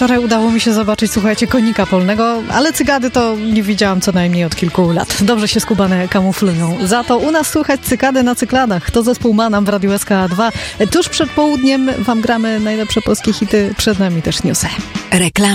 Wczoraj udało mi się zobaczyć, słuchajcie, konika polnego, ale cykady to nie widziałam co najmniej od kilku lat. Dobrze się skubane kamuflują. Za to u nas słychać cykady na cykladach. To zespół Manam w Radiu SK2. Tuż przed południem wam gramy najlepsze polskie hity, przed nami też newsy. Reklama.